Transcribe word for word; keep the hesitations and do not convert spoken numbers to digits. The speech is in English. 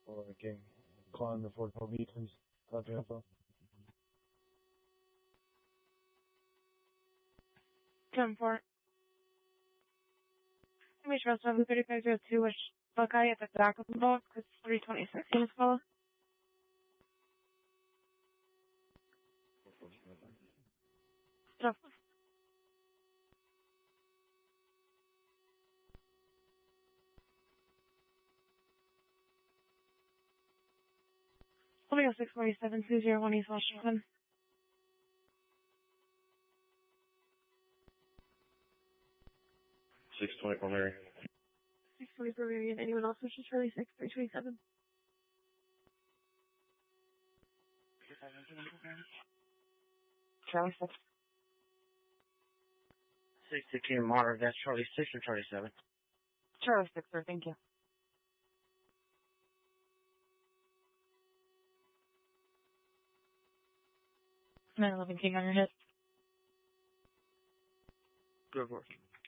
Or King. Climb the Fort Toby, please. Copy info. ten four. Image Route seven thirty-five zero two, which Buckeye at the back of the box, it's three twenty-six. Can you follow? Stuff. Omega six forty-seven two zero one East Washington. six twenty-four Mary. six twenty-four Mary, and anyone else wishes Charlie six three twenty-seven? Charlie six. six to King Martyr, that's Charlie six or Charlie seven? Charlie six, sir, thank you. nine eleven King on your hit. Good work.